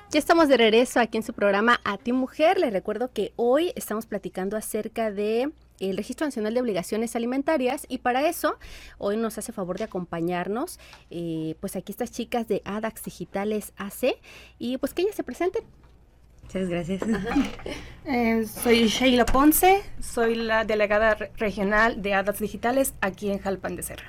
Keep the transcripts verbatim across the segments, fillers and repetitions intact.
Ya estamos de regreso aquí en su programa A Ti Mujer. Les recuerdo que hoy estamos platicando acerca de el Registro Nacional de Obligaciones Alimentarias, y para eso hoy nos hace favor de acompañarnos eh, pues aquí estas chicas de ADAX Digitales A C, y pues que ellas se presenten. Muchas gracias. Eh, soy Sheila Ponce, soy la delegada re- regional de ADAX Digitales aquí en Jalpan de Serra.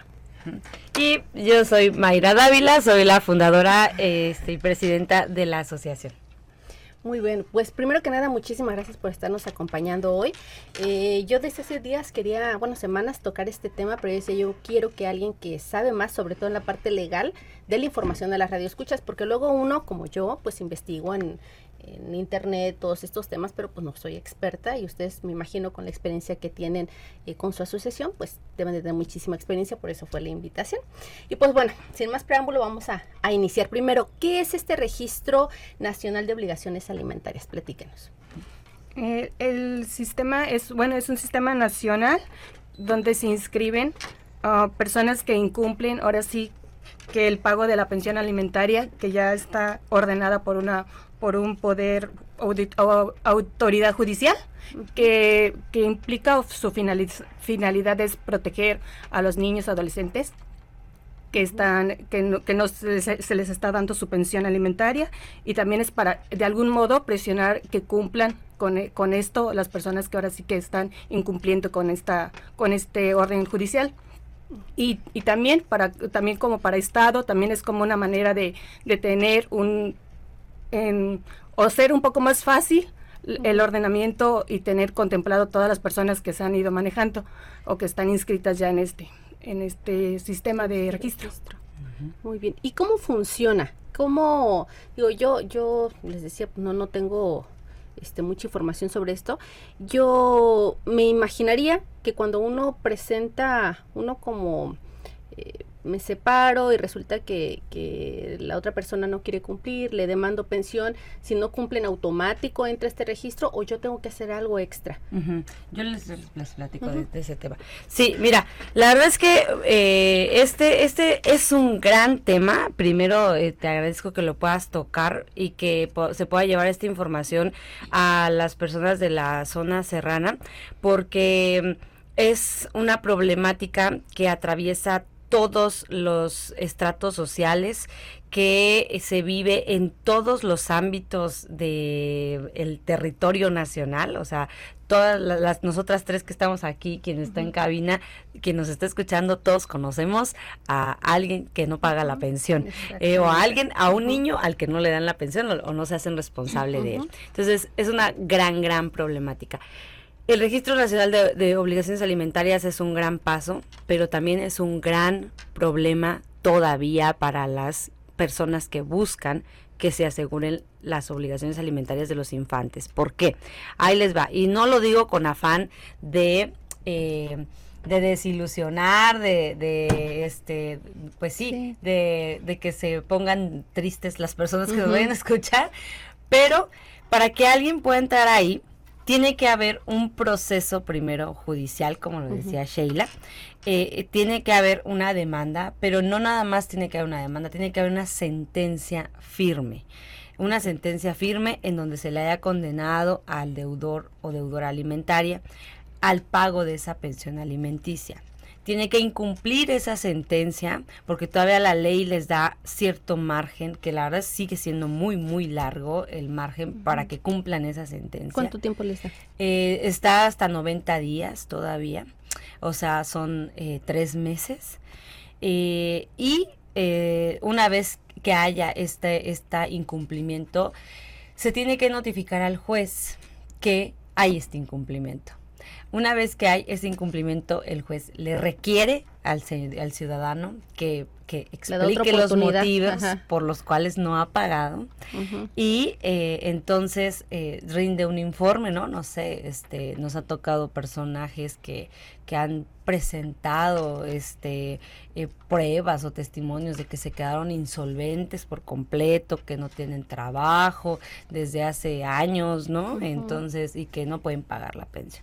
Y yo soy Mayra Dávila, soy la fundadora este, y presidenta de la asociación. Muy bien, pues primero que nada, muchísimas gracias por estarnos acompañando hoy. Eh, yo desde hace días quería, bueno, semanas tocar este tema, pero yo decía, yo quiero que alguien que sabe más, sobre todo en la parte legal, dé la información a las radioescuchas, porque luego uno, como yo, pues investigo en, en internet todos estos temas, pero pues no soy experta, y ustedes, me imagino, con la experiencia que tienen eh, con su asociación, pues deben de tener muchísima experiencia, por eso fue la invitación. Y pues bueno, sin más preámbulo, vamos a, a iniciar. Primero, ¿qué es este Registro Nacional de Obligaciones Alimentarias? Platíquenos. Eh, el sistema es, bueno, es un sistema nacional donde se inscriben uh, personas que incumplen, ahora sí, que el pago de la pensión alimentaria, que ya está ordenada por una por un poder audit, o autoridad judicial, que, que implica su finaliz, finalidad es proteger a los niños adolescentes que están que no, que no se, se les está dando su pensión alimentaria, y también es para de algún modo presionar que cumplan con, con esto las personas que ahora sí que están incumpliendo con esta con este orden judicial. Y, y también para también como para Estado, también es como una manera de, de tener un en, o ser un poco más fácil el ordenamiento y tener contemplado todas las personas que se han ido manejando o que están inscritas ya en este en este sistema de registro. Uh-huh. Muy bien. ¿Y cómo funciona? ¿Cómo, digo, yo yo les decía, no no tengo este mucha información sobre esto. Yo me imaginaría que cuando uno presenta, uno como eh, me separo y resulta que, que la otra persona no quiere cumplir, le demando pensión, si no cumplen automático entra este registro, o yo tengo que hacer algo extra. Uh-huh. Yo les, les platico uh-huh. de, de ese tema. Sí, mira, la verdad es que eh, este este es un gran tema. Primero eh, te agradezco que lo puedas tocar y que po- se pueda llevar esta información a las personas de la zona serrana, porque es una problemática que atraviesa todos los estratos sociales, que se vive en todos los ámbitos de el territorio nacional. O sea, todas las, las nosotras tres que estamos aquí, quien está en cabina, quien nos está escuchando, todos conocemos a alguien que no paga la pensión, eh, o a alguien, a un niño al que no le dan la pensión, o, o no se hacen responsable uh-huh. de él. Entonces, es una gran, gran problemática. El Registro Nacional de, de Obligaciones Alimentarias es un gran paso, pero también es un gran problema todavía para las personas que buscan que se aseguren las obligaciones alimentarias de los infantes. ¿Por qué? Ahí les va. Y no lo digo con afán de... Eh, de desilusionar, de, de este, pues sí, sí. De, de que se pongan tristes las personas que uh-huh. nos vayan a escuchar, pero para que alguien pueda entrar ahí, tiene que haber un proceso primero judicial, como lo decía uh-huh. Sheila, eh, tiene que haber una demanda, pero no nada más tiene que haber una demanda, tiene que haber una sentencia firme, una sentencia firme en donde se le haya condenado al deudor o deudora alimentaria al pago de esa pensión alimenticia. Tiene que incumplir esa sentencia, porque todavía la ley les da cierto margen, que la verdad sigue siendo muy, muy largo el margen uh-huh. para que cumplan esa sentencia. ¿Cuánto tiempo les da? Eh, está hasta noventa días todavía, o sea, son eh, tres meses. Eh, y eh, una vez que haya este, este incumplimiento, se tiene que notificar al juez que hay este incumplimiento. Una vez que hay ese incumplimiento, el juez le requiere al, al ciudadano que, que explique los motivos Ajá. por los cuales no ha pagado uh-huh. y eh, entonces eh, rinde un informe, ¿no? No sé, este, nos ha tocado personajes que, que han presentado este eh, pruebas o testimonios de que se quedaron insolventes por completo, que no tienen trabajo desde hace años, ¿no? Uh-huh. Entonces, y que no pueden pagar la pensión.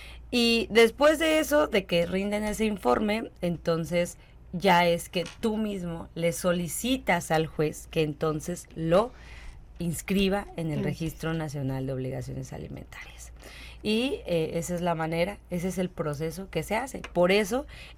Y después de eso, de que rinden ese informe, entonces ya es que tú mismo le solicitas al juez que entonces lo inscriba en el Mm. Registro Nacional de Obligaciones Alimentarias. Y eh, esa es la manera, ese es el proceso que se hace. Por eso